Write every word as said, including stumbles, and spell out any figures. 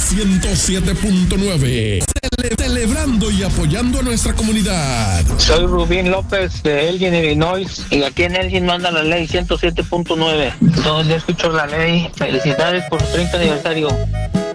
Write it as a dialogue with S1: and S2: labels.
S1: ciento siete punto nueve. Cele- celebrando y apoyando a nuestra comunidad.
S2: Soy Rubín López de Elgin, Illinois, y aquí en Elgin manda la ley ciento siete punto nueve. Todos ya escucho la ley. Felicidades por su treinta aniversario.